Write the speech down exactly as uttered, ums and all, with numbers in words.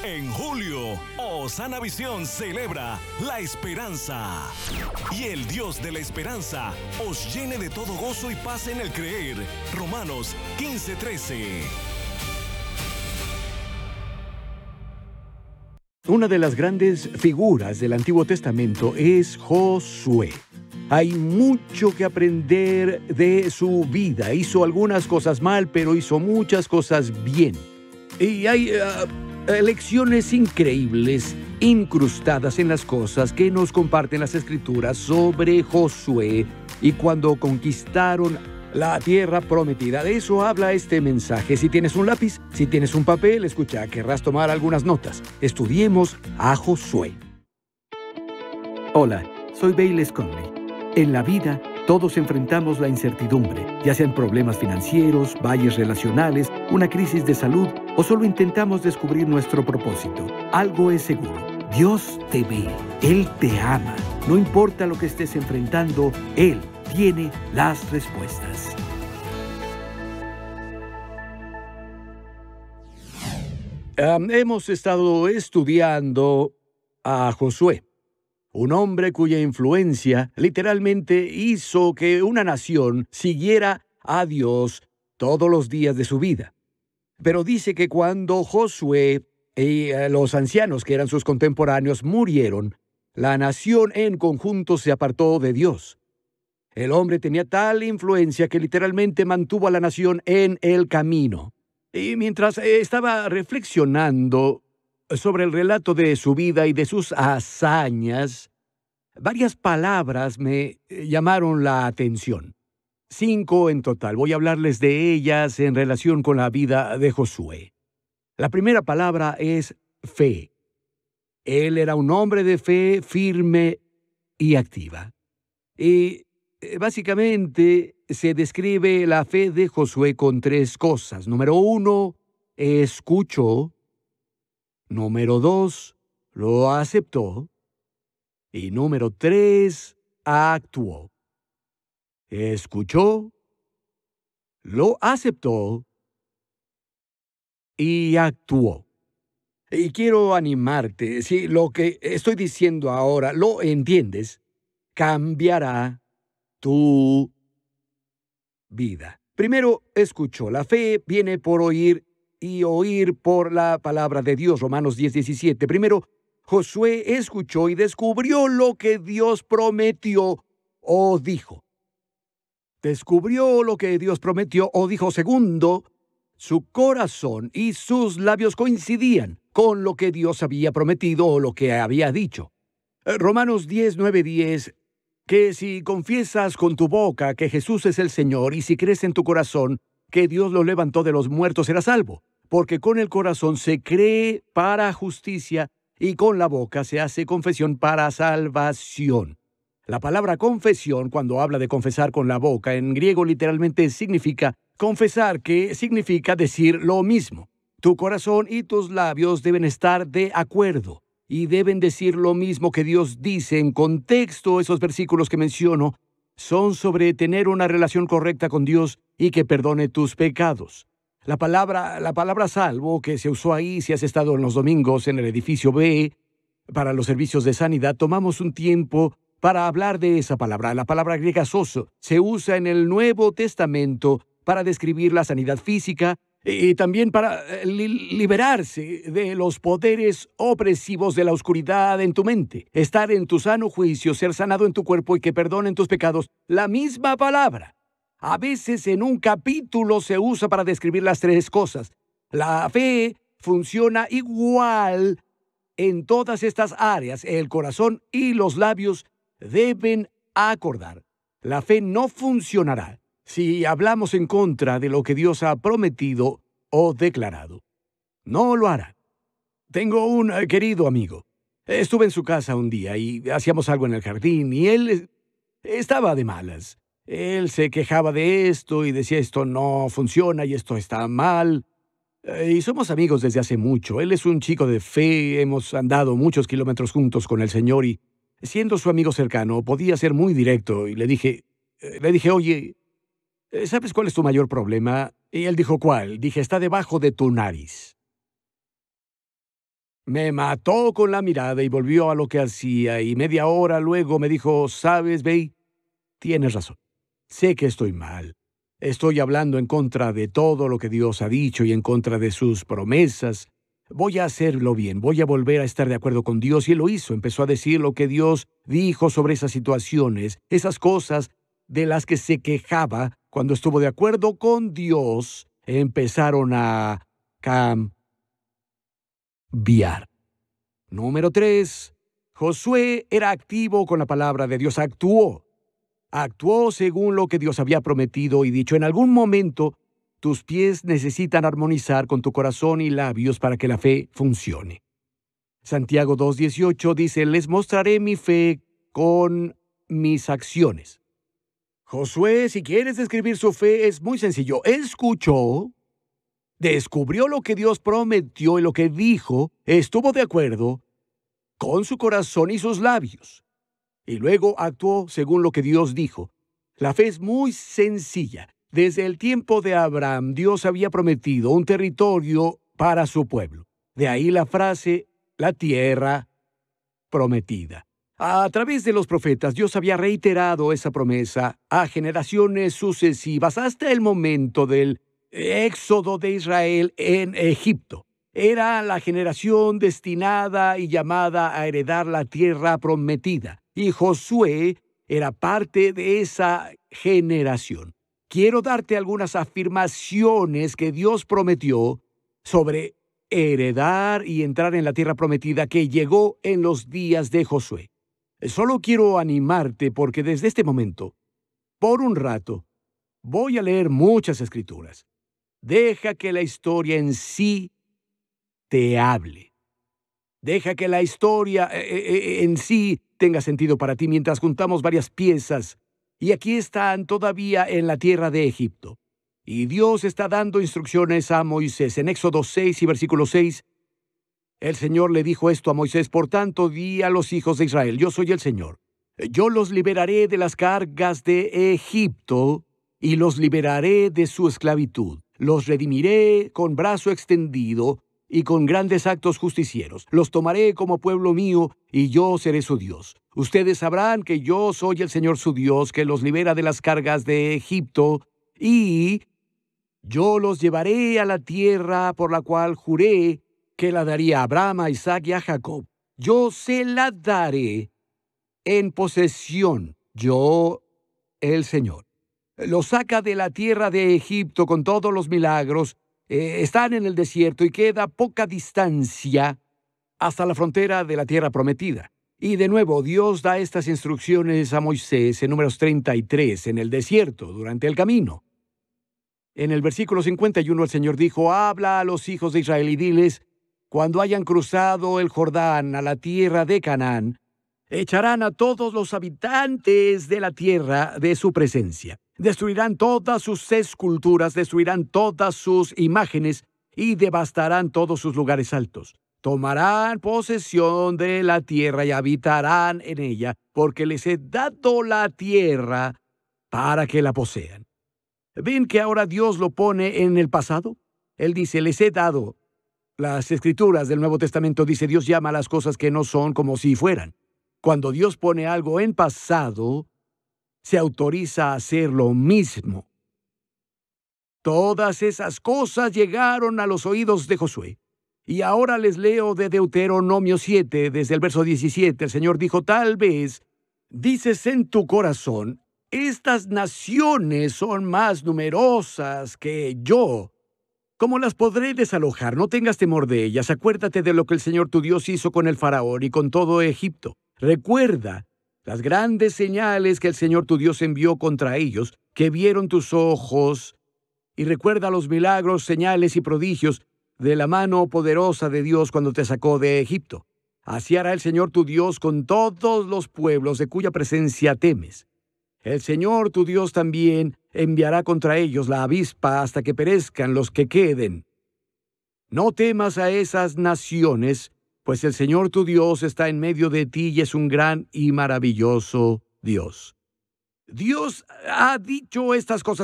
En julio, Osana Visión celebra la esperanza. Y el Dios de la esperanza os llene de todo gozo y paz en el creer. Romanos quince trece. Una de las grandes figuras del Antiguo Testamento es Josué. Hay mucho que aprender de su vida. Hizo algunas cosas mal, pero hizo muchas cosas bien. Y hay uh, lecciones increíbles incrustadas en las cosas que nos comparten las Escrituras sobre Josué y cuando conquistaron la tierra prometida. De eso habla este mensaje. Si tienes un lápiz, si tienes un papel, escucha, querrás tomar algunas notas. Estudiemos a Josué. Hola, soy Bayless Conley. En la vida, todos enfrentamos la incertidumbre, ya sean problemas financieros, valles relacionales, una crisis de salud o solo intentamos descubrir nuestro propósito. Algo es seguro. Dios te ve. Él te ama. No importa lo que estés enfrentando, Él tiene las respuestas. Um, hemos estado estudiando a Josué, un hombre cuya influencia literalmente hizo que una nación siguiera a Dios todos los días de su vida. Pero dice que cuando Josué y eh, los ancianos que eran sus contemporáneos murieron, la nación en conjunto se apartó de Dios. El hombre tenía tal influencia que literalmente mantuvo a la nación en el camino. Y mientras estaba reflexionando sobre el relato de su vida y de sus hazañas, varias palabras me llamaron la atención. Cinco en total. Voy a hablarles de ellas en relación con la vida de Josué. La primera palabra es fe. Él era un hombre de fe firme y activa. Y básicamente se describe la fe de Josué con tres cosas. Número uno, escuchó. Número dos, lo aceptó. Y número tres, actuó. Escuchó, lo aceptó y actuó. Y quiero animarte, si lo que estoy diciendo ahora lo entiendes, cambiará tu vida. Primero, escuchó. La fe viene por oír y oír por la palabra de Dios. Romanos diez diecisiete. Primero, Josué escuchó y descubrió lo que Dios prometió o dijo. Descubrió lo que Dios prometió o dijo. Segundo, su corazón y sus labios coincidían con lo que Dios había prometido o lo que había dicho. Romanos diez nueve diez, que si confiesas con tu boca que Jesús es el Señor y si crees en tu corazón que Dios lo levantó de los muertos, serás salvo. Porque con el corazón se cree para justicia y con la boca se hace confesión para salvación. La palabra confesión, cuando habla de confesar con la boca, en griego literalmente significa confesar, que significa decir lo mismo. Tu corazón y tus labios deben estar de acuerdo y deben decir lo mismo que Dios dice. En contexto, esos versículos que menciono son sobre tener una relación correcta con Dios y que perdone tus pecados. La palabra, la palabra salvo que se usó ahí, si has estado en los domingos en el edificio B, para los servicios de sanidad, tomamos un tiempo para hablar de esa palabra. La palabra griega sozo se usa en el Nuevo Testamento para describir la sanidad física y también para li- liberarse de los poderes opresivos de la oscuridad en tu mente, estar en tu sano juicio, ser sanado en tu cuerpo y que perdonen tus pecados. La misma palabra. A veces en un capítulo se usa para describir las tres cosas. La fe funciona igual en todas estas áreas. El corazón y los labios deben acordar. La fe no funcionará si hablamos en contra de lo que Dios ha prometido o declarado. No lo hará. Tengo un eh, querido amigo. Estuve en su casa un día y hacíamos algo en el jardín y él eh, estaba de malas. Él se quejaba de esto y decía esto no funciona y esto está mal. Eh, y somos amigos desde hace mucho. Él es un chico de fe, hemos andado muchos kilómetros juntos con el Señor y siendo su amigo cercano podía ser muy directo y le dije, eh, le dije, oye, ¿sabes cuál es tu mayor problema? Y él dijo, ¿cuál? Dije, está debajo de tu nariz. Me mató con la mirada y volvió a lo que hacía, y media hora luego me dijo, ¿sabes, Bey? Tienes razón. Sé que estoy mal. Estoy hablando en contra de todo lo que Dios ha dicho y en contra de sus promesas. Voy a hacerlo bien, voy a volver a estar de acuerdo con Dios. Y él lo hizo, empezó a decir lo que Dios dijo sobre esas situaciones, esas cosas de las que se quejaba cuando estuvo de acuerdo con Dios, empezaron a cambiar. Número tres. Josué era activo con la palabra de Dios, actuó. Actuó según lo que Dios había prometido y dicho. En algún momento, tus pies necesitan armonizar con tu corazón y labios para que la fe funcione. Santiago dos dieciocho dice, les mostraré mi fe con mis acciones. Josué, si quieres describir su fe, es muy sencillo. Escuchó, descubrió lo que Dios prometió y lo que dijo, estuvo de acuerdo con su corazón y sus labios. Y luego actuó según lo que Dios dijo. La fe es muy sencilla. Desde el tiempo de Abraham, Dios había prometido un territorio para su pueblo. De ahí la frase, la tierra prometida. A través de los profetas, Dios había reiterado esa promesa a generaciones sucesivas hasta el momento del éxodo de Israel en Egipto. Era la generación destinada y llamada a heredar la tierra prometida. Y Josué era parte de esa generación. Quiero darte algunas afirmaciones que Dios prometió sobre heredar y entrar en la tierra prometida que llegó en los días de Josué. Solo quiero animarte porque desde este momento, por un rato, voy a leer muchas escrituras. Deja que la historia en sí te hable. Deja que la historia eh, eh, en sí tenga sentido para ti mientras juntamos varias piezas. Y aquí están todavía en la tierra de Egipto. Y Dios está dando instrucciones a Moisés. En Éxodo seis y versículo seis, el Señor le dijo esto a Moisés, por tanto, di a los hijos de Israel, yo soy el Señor. Yo los liberaré de las cargas de Egipto y los liberaré de su esclavitud. Los redimiré con brazo extendido y con grandes actos justicieros. Los tomaré como pueblo mío, y yo seré su Dios. Ustedes sabrán que yo soy el Señor su Dios, que los libera de las cargas de Egipto, y yo los llevaré a la tierra por la cual juré que la daría a Abraham, a Isaac y a Jacob. Yo se la daré en posesión, yo, el Señor. Los saca de la tierra de Egipto con todos los milagros. Eh, están en el desierto y queda poca distancia hasta la frontera de la tierra prometida. Y de nuevo, Dios da estas instrucciones a Moisés en Números treinta y tres, en el desierto, durante el camino. En el versículo cincuenta y uno, el Señor dijo, habla a los hijos de Israel y diles, cuando hayan cruzado el Jordán a la tierra de Canaán, echarán a todos los habitantes de la tierra de su presencia. Destruirán todas sus esculturas, destruirán todas sus imágenes y devastarán todos sus lugares altos. Tomarán posesión de la tierra y habitarán en ella, porque les he dado la tierra para que la posean. ¿Ven que ahora Dios lo pone en el pasado? Él dice, les he dado. Las Escrituras del Nuevo Testamento dice, Dios llama a las cosas que no son como si fueran. Cuando Dios pone algo en pasado, se autoriza a hacer lo mismo. Todas esas cosas llegaron a los oídos de Josué. Y ahora les leo de Deuteronomio siete, desde el verso diecisiete. El Señor dijo, tal vez dices en tu corazón, estas naciones son más numerosas que yo. ¿Cómo las podré desalojar? No tengas temor de ellas. Acuérdate de lo que el Señor tu Dios hizo con el faraón y con todo Egipto. Recuerda las grandes señales que el Señor tu Dios envió contra ellos, que vieron tus ojos, y recuerda los milagros, señales y prodigios de la mano poderosa de Dios cuando te sacó de Egipto. Así hará el Señor tu Dios con todos los pueblos de cuya presencia temes. El Señor tu Dios también enviará contra ellos la avispa hasta que perezcan los que queden. No temas a esas naciones, pues el Señor tu Dios está en medio de ti y es un gran y maravilloso Dios. Dios ha dicho estas cosas